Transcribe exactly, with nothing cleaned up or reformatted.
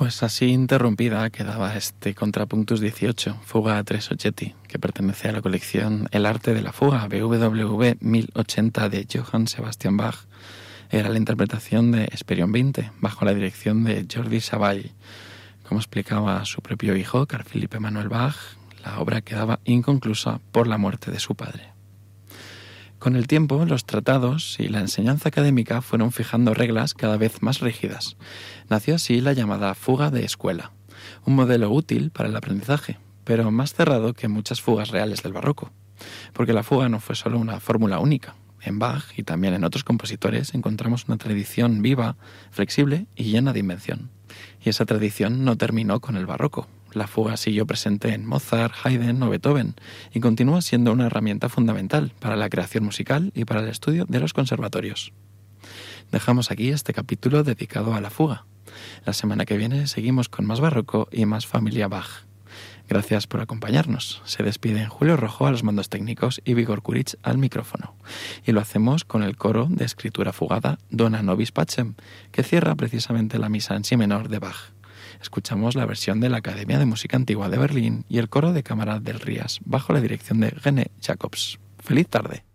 Pues así interrumpida quedaba este Contrapunctus dieciocho, Fuga a tres Soggetti, que pertenece a la colección El arte de la fuga, B W V mil ochenta de Johann Sebastian Bach. Era la interpretación de Hesperion veinte, bajo la dirección de Jordi Savall. Como explicaba su propio hijo, Carl Philipp Emanuel Bach, la obra quedaba inconclusa por la muerte de su padre. Con el tiempo, los tratados y la enseñanza académica fueron fijando reglas cada vez más rígidas. Nació así la llamada fuga de escuela, un modelo útil para el aprendizaje, pero más cerrado que muchas fugas reales del barroco, porque la fuga no fue solo una fórmula única. En Bach y también en otros compositores encontramos una tradición viva, flexible y llena de invención. Y esa tradición no terminó con el barroco. La fuga siguió presente en Mozart, Haydn o Beethoven y continúa siendo una herramienta fundamental para la creación musical y para el estudio de los conservatorios. Dejamos aquí este capítulo dedicado a la fuga. La semana que viene seguimos con más barroco y más familia Bach. Gracias por acompañarnos. Se despiden Julio Rojo a los mandos técnicos y Vigor Kuric al micrófono. Y lo hacemos con el coro de escritura fugada Dona Nobis Pacem, que cierra precisamente la misa en si menor de Bach. Escuchamos la versión de la Academia de Música Antigua de Berlín y el coro de cámara del Rías, bajo la dirección de René Jacobs. ¡Feliz tarde!